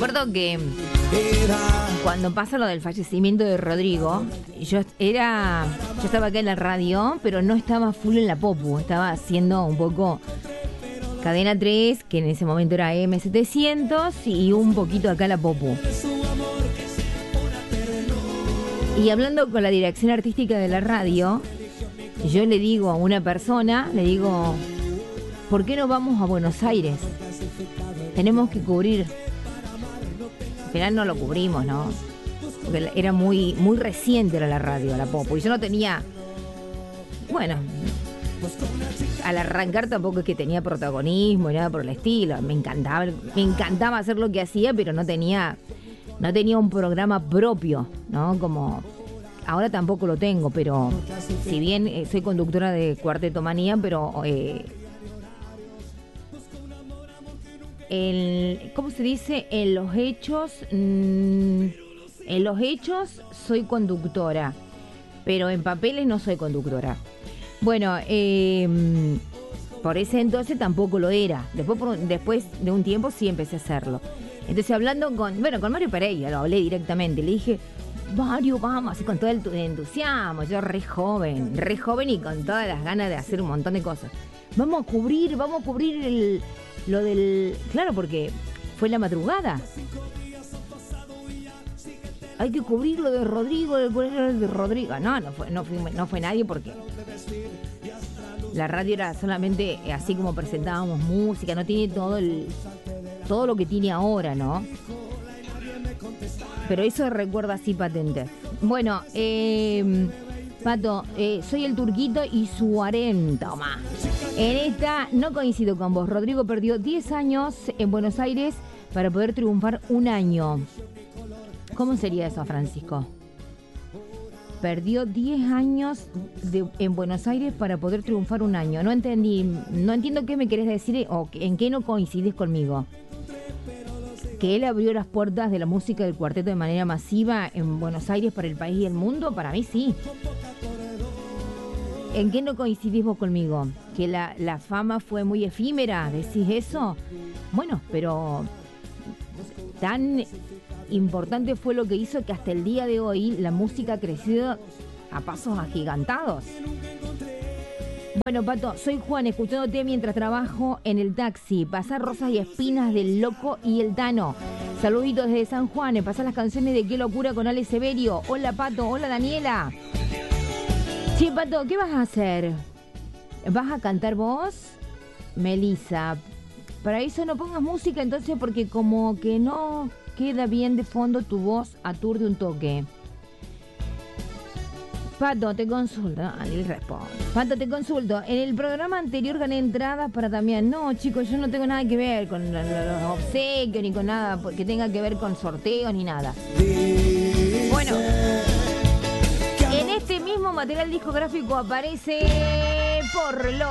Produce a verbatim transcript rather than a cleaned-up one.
recuerdo que cuando pasa lo del fallecimiento de Rodrigo, yo era, yo estaba acá en la radio, pero no estaba full en la Popu, estaba haciendo un poco Cadena tres, que en ese momento era eme setecientos, y un poquito acá la Popu. Y hablando con la dirección artística de la radio, yo le digo a una persona, le digo, ¿por qué no vamos a Buenos Aires? Tenemos que cubrir. Al final no lo cubrimos, ¿no? Porque era muy, muy reciente era la radio, la Popu. Y yo no tenía... Bueno, al arrancar tampoco es que tenía protagonismo y nada por el estilo. Me encantaba, me encantaba hacer lo que hacía, pero no tenía, no tenía un programa propio, ¿no? Como... Ahora tampoco lo tengo, pero si bien eh, soy conductora de Cuarteto Manía, pero... Eh, el, ¿cómo se dice? En los hechos... Mmm, en los hechos soy conductora, pero en papeles no soy conductora. Bueno, eh, por ese entonces tampoco lo era. Después, por, después de un tiempo sí empecé a hacerlo. Entonces hablando con... Bueno, con Mario Pereira lo hablé directamente. Le dije... Mario, vamos, así con todo el entusiasmo, yo re joven, re joven y con todas las ganas de hacer un montón de cosas. Vamos a cubrir, vamos a cubrir el, lo del... Claro, porque fue la madrugada. Hay que cubrir lo de Rodrigo, el de Rodrigo. No, no fue, no, fue, no fue nadie porque la radio era solamente así como presentábamos música, no tiene todo el todo lo que tiene ahora, ¿no? Pero eso recuerda así patente. Bueno, eh, Pato, eh, soy el Turquito y su harén, toma. En esta no coincido con vos. Rodrigo perdió diez años en Buenos Aires para poder triunfar un año. ¿Cómo sería eso, Francisco? Perdió diez años de, en Buenos Aires para poder triunfar un año. No entendí, no entiendo qué me querés decir o en qué no coincides conmigo. Que él abrió las puertas de la música del cuarteto de manera masiva en Buenos Aires para el país y el mundo, para mí sí. ¿En qué no coincidís vos conmigo? ¿Que la, la fama fue muy efímera? ¿Decís eso? Bueno, pero tan importante fue lo que hizo que hasta el día de hoy la música ha crecido a pasos agigantados. Bueno, Pato, soy Juan, escuchándote mientras trabajo en el taxi. Pasar Rosas y Espinas del Loco y el Tano. Saluditos desde San Juan. Pasar las canciones de Qué Locura con Ale Severio. Hola, Pato. Hola, Daniela. Sí, Pato, ¿qué vas a hacer? ¿Vas a cantar vos? Melissa. Para eso no pongas música entonces porque como que no queda bien de fondo tu voz aturde un toque. Pato, te consulto. Ah, le respondo. Pato, te consulto. En el programa anterior gané entradas para también. No, chicos, yo no tengo nada que ver con los obsequios ni con nada que tenga que ver con sorteos ni nada. Bueno, en este mismo material discográfico aparece Por lo